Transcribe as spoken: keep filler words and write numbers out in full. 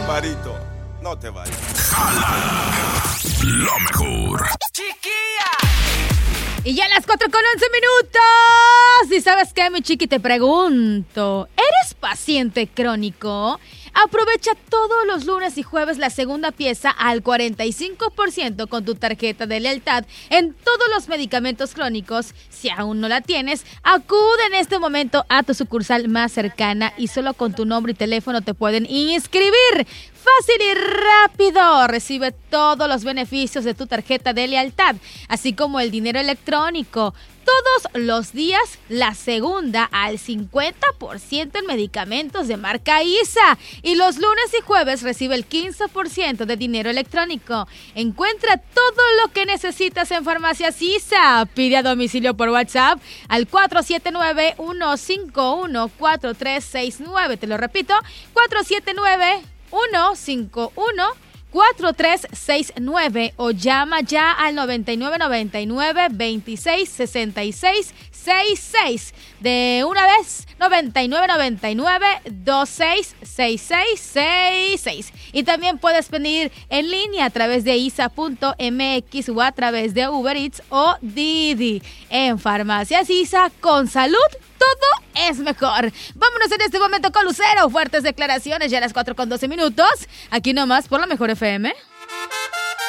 Barbarito, no te vayas. Jala lo mejor. ¡Chiquilla! Y ya a las cuatro con once minutos. ¿Y sabes qué, mi chiqui? Te pregunto, ¿eres paciente crónico? Aprovecha todos los lunes y jueves la segunda pieza al cuarenta y cinco por ciento con tu tarjeta de lealtad en todos los medicamentos crónicos. Si aún no la tienes, acude en este momento a tu sucursal más cercana y solo con tu nombre y teléfono te pueden inscribir. Fácil y rápido. Recibe todos los beneficios de tu tarjeta de lealtad, así como el dinero electrónico. Todos los días, la segunda al cincuenta por ciento en medicamentos de marca I S A. Y los lunes y jueves recibe el quince por ciento de dinero electrónico. Encuentra todo lo que necesitas en Farmacias I S A. Pide a domicilio por WhatsApp al cuatro siete nueve, uno cinco uno, cuatro tres seis nueve. Te lo repito, cuatro siete nueve, uno cinco uno, cuatro tres seis nueve o llama ya al noventa y nueve noventa y nueve veintiséis sesenta y seis sesenta y seis. De una vez, noventa y nueve noventa y nueve veintiséis sesenta y seis sesenta y seis. Y también puedes pedir en línea a través de isa punto m x o a través de Uber Eats o Didi. En Farmacias I S A, con salud todo es mejor. Vámonos en este momento con Lucero. Fuertes declaraciones ya a las cuatro con doce minutos. Aquí nomás por la Mejor F M.